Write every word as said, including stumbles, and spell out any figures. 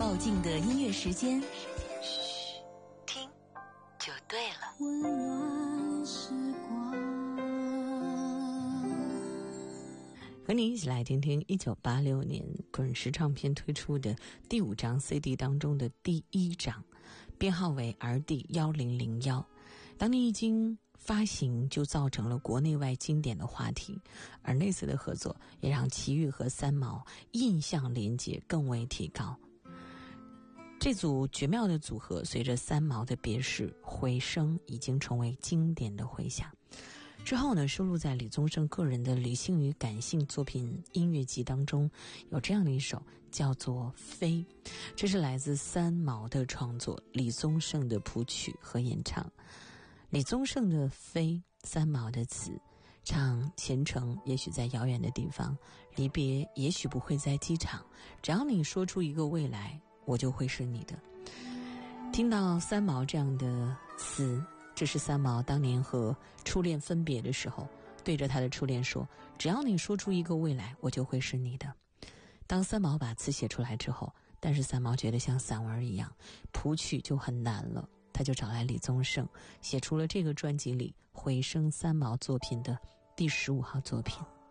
爆静的音乐时间，嘘，听就对了。温暖时光，和你一起来听听一九八六年滚石唱片推出的第五张 C D 当中的第一张，编号为 R D 一零零一。当年一经发行就造成了国内外经典的话题，而那次的合作也让齐豫和三毛印象连结更为提高。这组绝妙的组合随着三毛的别逝，回声已经成为经典的回响。之后呢，收录在李宗盛个人的理性与感性作品音乐集当中，有这样的一首叫做《飞》，这是来自三毛的创作，李宗盛的谱曲和演唱。李宗盛的《飞》，三毛的词，唱前程也许在遥远的地方，离别也许不会在机场，只要你说出一个未来，我就会是你的。听到三毛这样的词，这是三毛当年和初恋分别的时候对着他的初恋说，只要你说出一个未来，我就会是你的。当三毛把词写出来之后，但是三毛觉得像散文一样，谱曲就很难了，他就找来李宗盛，写出了这个专辑里回声三毛作品的第十五号作品。